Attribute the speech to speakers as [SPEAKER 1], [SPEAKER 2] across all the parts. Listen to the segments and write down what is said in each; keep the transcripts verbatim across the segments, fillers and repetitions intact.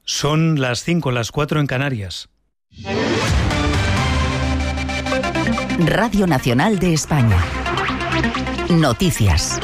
[SPEAKER 1] Son las cinco, las cuatro en Canarias.
[SPEAKER 2] Radio Nacional de España. Noticias.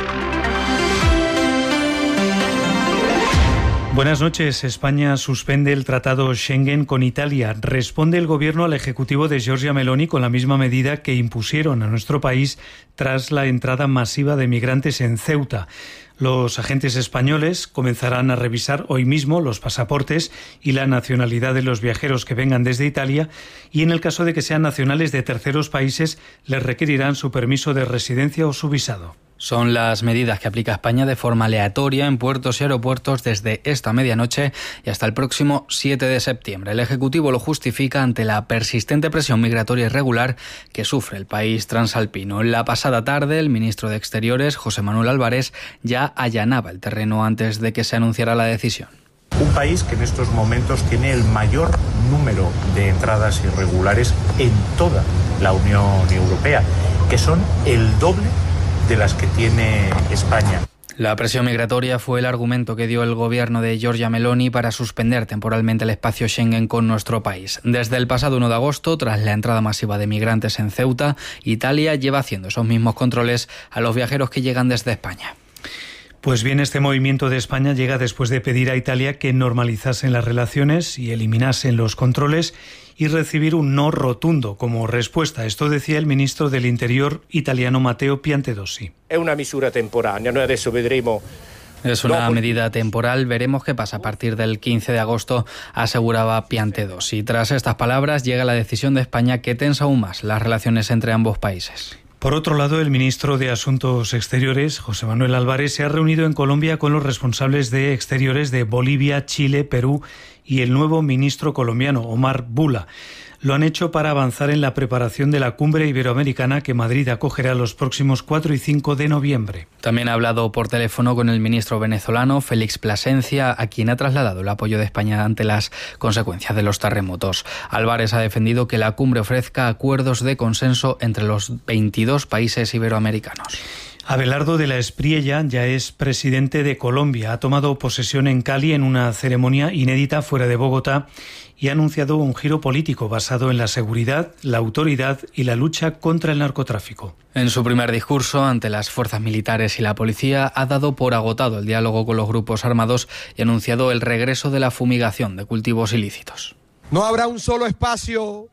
[SPEAKER 1] Buenas noches. España suspende el tratado Schengen con Italia. Responde el gobierno al ejecutivo de Giorgia Meloni con la misma medida que impusieron a nuestro país tras la entrada masiva de migrantes en Ceuta. Los agentes españoles comenzarán a revisar hoy mismo los pasaportes y la nacionalidad de los viajeros que vengan desde Italia, y en el caso de que sean nacionales de terceros países les requerirán su permiso de residencia o su visado.
[SPEAKER 3] Son las medidas que aplica España de forma aleatoria en puertos y aeropuertos desde esta medianoche y hasta el próximo siete de septiembre. El Ejecutivo lo justifica ante la persistente presión migratoria irregular que sufre el país transalpino. La pasada tarde, el ministro de Exteriores, José Manuel Álvarez, ya allanaba el terreno antes de que se anunciara la decisión.
[SPEAKER 4] Un país que en estos momentos tiene el mayor número de entradas irregulares en toda la Unión Europea, que son el doble de las que tiene España.
[SPEAKER 3] La presión migratoria fue el argumento que dio el gobierno de Giorgia Meloni para suspender temporalmente el espacio Schengen con nuestro país. Desde el pasado uno de agosto, tras la entrada masiva de migrantes en Ceuta, Italia lleva haciendo esos mismos controles a los viajeros que llegan desde España.
[SPEAKER 1] Pues bien, este movimiento de España llega después de pedir a Italia que normalizasen las relaciones y eliminasen los controles y recibir un no rotundo como respuesta. Esto decía el ministro del Interior italiano Matteo Piantedosi.
[SPEAKER 5] Es una misura temporanea, noi adesso vedremo.
[SPEAKER 3] Es una medida temporal, veremos qué pasa a partir del quince de agosto, aseguraba Piantedosi. Tras estas palabras llega la decisión de España que tensa aún más las relaciones entre ambos países.
[SPEAKER 1] Por otro lado, el ministro de Asuntos Exteriores, José Manuel Álvarez, se ha reunido en Colombia con los responsables de Exteriores de Bolivia, Chile, Perú y el nuevo ministro colombiano, Omar Bula. Lo han hecho para avanzar en la preparación de la cumbre iberoamericana que Madrid acogerá los próximos cuatro y cinco de noviembre.
[SPEAKER 3] También ha hablado por teléfono con el ministro venezolano Félix Plasencia, a quien ha trasladado el apoyo de España ante las consecuencias de los terremotos. Álvarez ha defendido que la cumbre ofrezca acuerdos de consenso entre los veintidós países iberoamericanos.
[SPEAKER 1] Abelardo de la Espriella ya es presidente de Colombia. Ha tomado posesión en Cali en una ceremonia inédita fuera de Bogotá y ha anunciado un giro político basado en la seguridad, la autoridad y la lucha contra el narcotráfico.
[SPEAKER 3] En su primer discurso ante las fuerzas militares y la policía ha dado por agotado el diálogo con los grupos armados y ha anunciado el regreso de la fumigación de cultivos ilícitos.
[SPEAKER 6] No habrá un solo espacio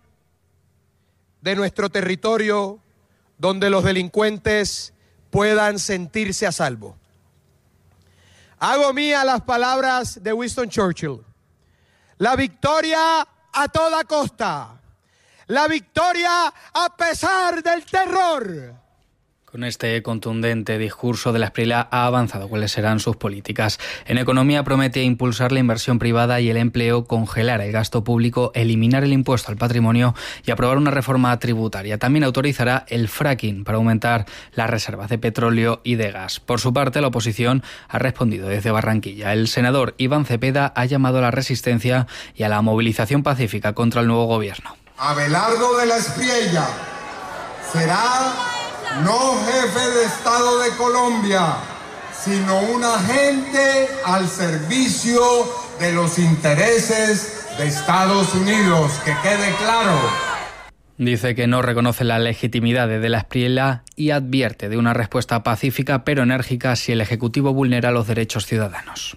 [SPEAKER 6] de nuestro territorio donde los delincuentes puedan sentirse a salvo. Hago mía las palabras de Winston Churchill. La victoria a toda costa. La victoria a pesar del terror.
[SPEAKER 3] Con este contundente discurso de la Espriella ha avanzado cuáles serán sus políticas. En economía promete impulsar la inversión privada y el empleo, congelar el gasto público, eliminar el impuesto al patrimonio y aprobar una reforma tributaria. También autorizará el fracking para aumentar las reservas de petróleo y de gas. Por su parte, la oposición ha respondido desde Barranquilla. El senador Iván Cepeda ha llamado a la resistencia y a la movilización pacífica contra el nuevo gobierno.
[SPEAKER 7] Abelardo de la Espriella será no jefe de Estado de Colombia, sino un agente al servicio de los intereses de Estados Unidos, que quede claro.
[SPEAKER 3] Dice que no reconoce la legitimidad de De la Espriella y advierte de una respuesta pacífica pero enérgica si el Ejecutivo vulnera los derechos ciudadanos.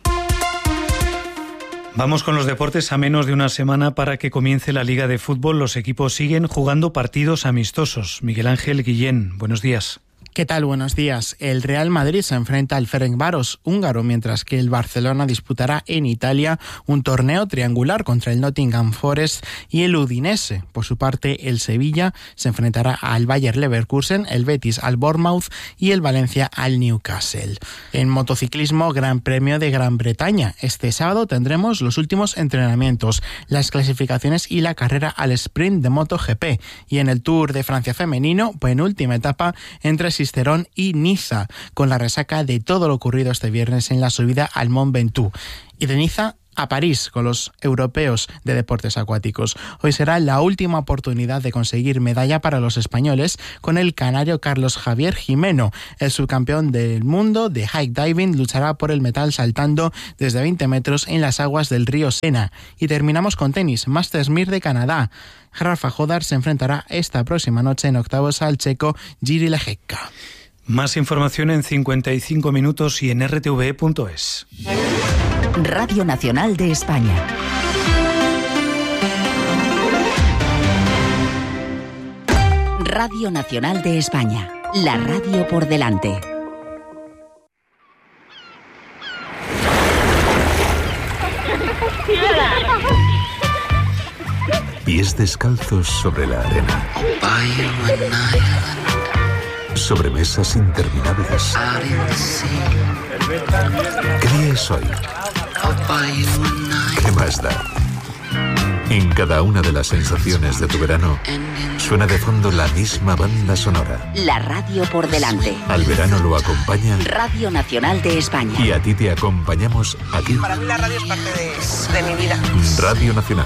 [SPEAKER 1] Vamos con los deportes. A menos de una semana para que comience la Liga de Fútbol, los equipos siguen jugando partidos amistosos. Miguel Ángel Guillén, buenos días.
[SPEAKER 8] ¿Qué tal? Buenos días. El Real Madrid se enfrenta al Ferencváros húngaro, mientras que el Barcelona disputará en Italia un torneo triangular contra el Nottingham Forest y el Udinese. Por su parte, el Sevilla se enfrentará al Bayer Leverkusen, el Betis al Bournemouth y el Valencia al Newcastle. En motociclismo, Gran Premio de Gran Bretaña. Este sábado tendremos los últimos entrenamientos, las clasificaciones y la carrera al sprint de MotoGP. Y en el Tour de Francia femenino, penúltima etapa entre Sisterón y Niza, con la resaca de todo lo ocurrido este viernes en la subida al Mont Ventoux. Y de Niza a París con los europeos de deportes acuáticos. Hoy será la última oportunidad de conseguir medalla para los españoles con el canario Carlos Javier Jimeno. El subcampeón del mundo de hike diving luchará por el metal saltando desde veinte metros en las aguas del río Sena. Y terminamos con tenis. Masters M I R de Canadá. Rafa Jodar se enfrentará esta próxima noche en octavos al checo Jiří Lehecka.
[SPEAKER 1] Más información en cincuenta y cinco minutos y en r t v e punto es.
[SPEAKER 2] Radio Nacional de España. Radio Nacional de España. La radio por delante.
[SPEAKER 9] Pies descalzos sobre la arena. Sobre mesas interminables. ¿Qué día es hoy? ¿Qué más da? En cada una de las sensaciones de tu verano suena de fondo la misma banda sonora.
[SPEAKER 2] La radio por delante.
[SPEAKER 9] Al verano lo acompaña
[SPEAKER 2] Radio Nacional de España.
[SPEAKER 9] Y a ti te acompañamos aquí.
[SPEAKER 10] Para mí la radio es parte de, de mi vida.
[SPEAKER 9] Radio Nacional.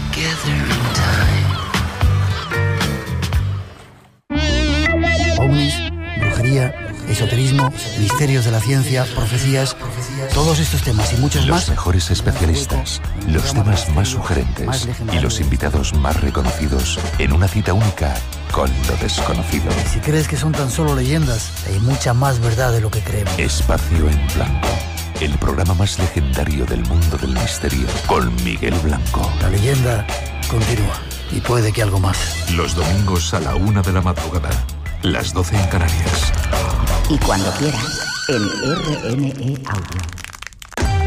[SPEAKER 11] Ovnis, brujería, esoterismo, misterios de la ciencia, profecías, todos estos temas y muchos
[SPEAKER 9] los
[SPEAKER 11] más.
[SPEAKER 9] Los mejores especialistas, los temas más sugerentes y los invitados más reconocidos en una cita única con lo desconocido.
[SPEAKER 11] Si crees que son tan solo leyendas, hay mucha más verdad de lo que creemos.
[SPEAKER 9] Espacio en Blanco, el programa más legendario del mundo del misterio, con Miguel Blanco.
[SPEAKER 11] La leyenda continúa y puede que algo más.
[SPEAKER 9] Los domingos a la una de la madrugada. Las doce en Canarias.
[SPEAKER 2] Y cuando quieras, en R N E Audio.